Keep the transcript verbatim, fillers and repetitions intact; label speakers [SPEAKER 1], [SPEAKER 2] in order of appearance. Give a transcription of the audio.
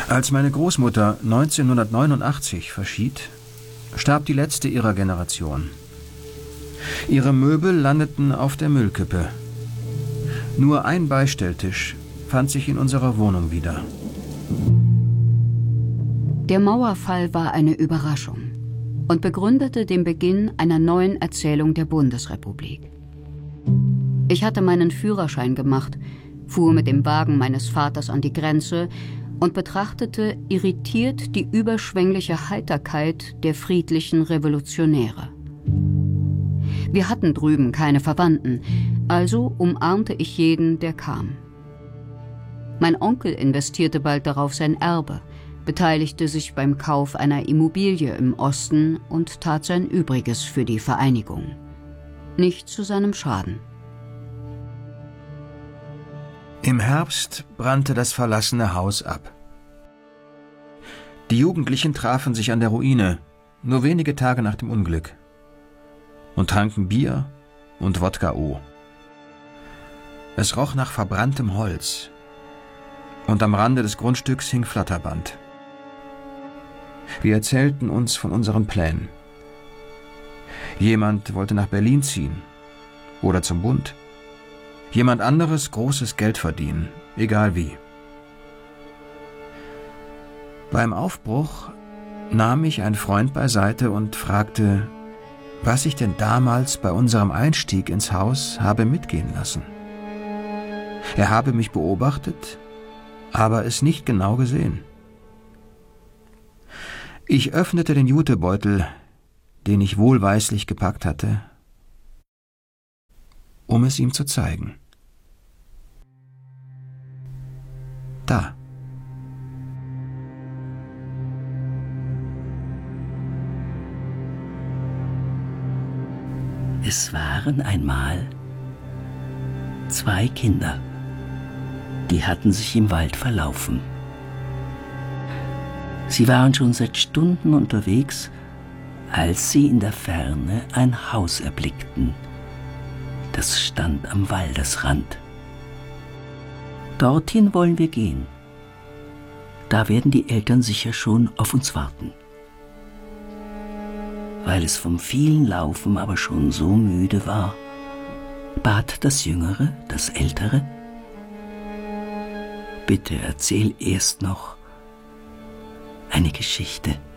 [SPEAKER 1] Als meine Großmutter neunzehnhundertneunundachtzig verschied, starb die letzte ihrer Generation. Ihre Möbel landeten auf der Müllkippe. Nur ein Beistelltisch fand sich in unserer Wohnung wieder.
[SPEAKER 2] Der Mauerfall war eine Überraschung und begründete den Beginn einer neuen Erzählung der Bundesrepublik. Ich hatte meinen Führerschein gemacht, fuhr mit dem Wagen meines Vaters an die Grenze und betrachtete irritiert die überschwängliche Heiterkeit der friedlichen Revolutionäre. Wir hatten drüben keine Verwandten, also umarmte ich jeden, der kam. Mein Onkel investierte bald darauf sein Erbe, beteiligte sich beim Kauf einer Immobilie im Osten und tat sein Übriges für die Vereinigung. Nicht zu seinem Schaden.
[SPEAKER 1] Im Herbst brannte das verlassene Haus ab. Die Jugendlichen trafen sich an der Ruine, nur wenige Tage nach dem Unglück, und tranken Bier und Wodka-O. Es roch nach verbranntem Holz, und am Rande des Grundstücks hing Flatterband. Wir erzählten uns von unseren Plänen. Jemand wollte nach Berlin ziehen oder zum Bund. Jemand anderes großes Geld verdienen, egal wie. Beim Aufbruch nahm mich ein Freund beiseite und fragte, was ich denn damals bei unserem Einstieg ins Haus habe mitgehen lassen. Er habe mich beobachtet, aber es nicht genau gesehen. Ich öffnete den Jutebeutel, den ich wohlweislich gepackt hatte, um es ihm zu zeigen. Da.
[SPEAKER 3] Es waren einmal zwei Kinder, die hatten sich im Wald verlaufen. Sie waren schon seit Stunden unterwegs, als sie in der Ferne ein Haus erblickten. Das stand am Waldesrand. Dorthin wollen wir gehen. Da werden die Eltern sicher schon auf uns warten. Weil es vom vielen Laufen aber schon so müde war, bat das Jüngere, das Ältere: Bitte erzähl erst noch eine Geschichte.